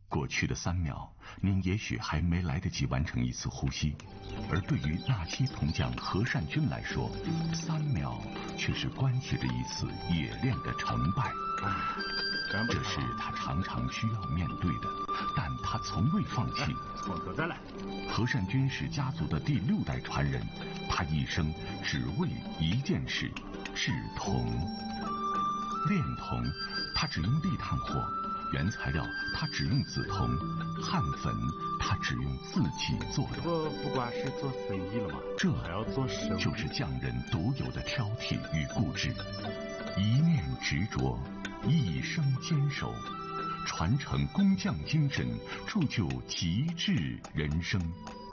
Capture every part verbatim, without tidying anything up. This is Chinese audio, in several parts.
过去的三秒，您也许还没来得及完成一次呼吸，而对于纳西铜匠何善君来说，三秒却是关系着一次冶炼的成败。这是他常常需要面对的，但他从未放弃。 再来。 何善君是家族的第六代传人，他一生只为一件事：制铜。炼铜，他只用砾炭火。原材料他只用紫铜，焊粉他只用自己做的。 不不光是做生意了吗？ 这还要做生意， 就是匠人独有的挑剔与固执，一念执着，一生坚守，传承工匠精神，铸就极致人生。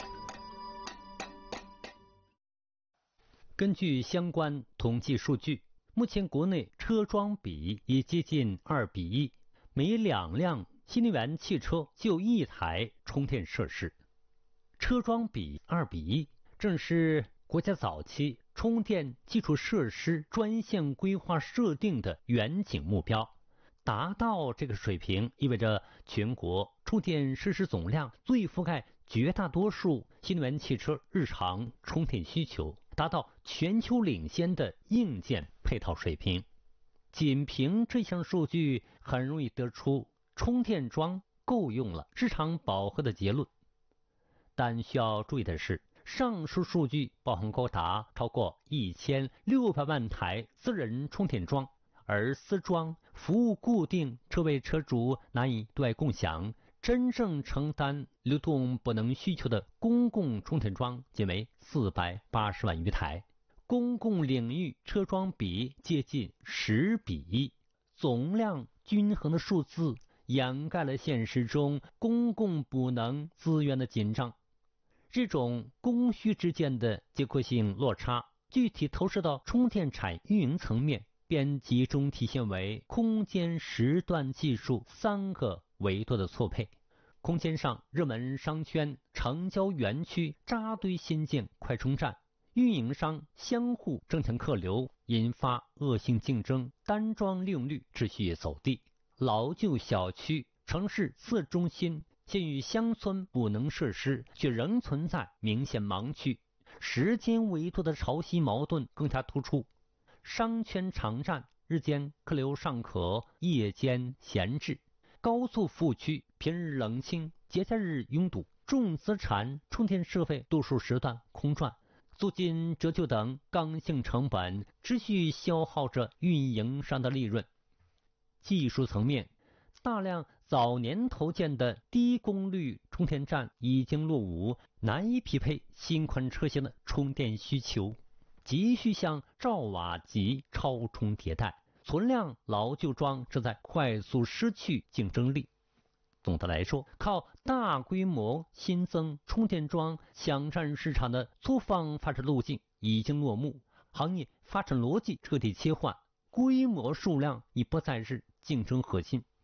根据相关统计数据，目前国内车装比已接近二比一。每两辆新能源汽车就一台充电设施，车装比二比一，正是国家早期充电基础设施专项规划设定的远景目标。达到这个水平，意味着全国充电设施总量足以覆盖绝大多数新能源汽车日常充电需求，达到全球领先的硬件配套水平。仅凭这项数据，很容易得出充电桩够用了、市场饱和的结论。但需要注意的是，上述数据包含高达超过一千六百万台私人充电桩，而私装服务固定，车位车主难以对外共享，真正承担流动补能需求的公共充电桩仅为四百八十万余台。公共领域车桩比接近十比一，总量均衡的数字掩盖了现实中公共补能资源的紧张。这种供需之间的结构性落差，具体投射到充电产运营层面，便集中体现为空间时段技术三个维度的错配。空间上，热门商圈、城郊园区扎堆新建快充站，运营商相互争抢客流，引发恶性竞争，单桩利用率持续走低。老旧小区、城市次中心、县域乡村补能设施却仍存在明显盲区，时间维度的潮汐矛盾更加突出。商圈场站日间客流尚可，夜间闲置；高速服务区平日冷清，节假日拥堵；重资产充电设备多数时段空转。租金折旧等刚性成本持续消耗着运营商的利润。技术层面，大量早年投建的低功率充电站已经落伍，难以匹配新款车型的充电需求，急需向兆瓦级超充迭代，存量老旧桩正在快速失去竞争力。总的来说，靠大规模新增充电桩抢占市场的粗放发展路径已经落幕，行业发展逻辑彻底切换，规模数量已不再是竞争核心。